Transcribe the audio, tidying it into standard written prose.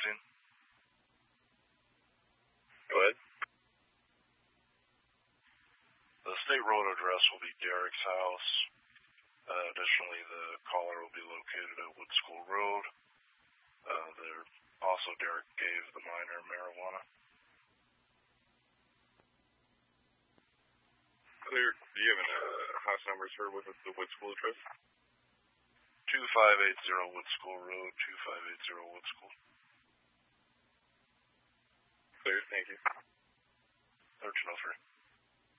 scene. Go ahead. The state road address will be Derek's house. Additionally, the caller will be located at Wood School Road. Also, Derek gave the minor marijuana. Clear. Do you have a house number, sir, with the Wood School address? 2580 Wood School Road, 2580 Wood School. Clear, thank you. 1303.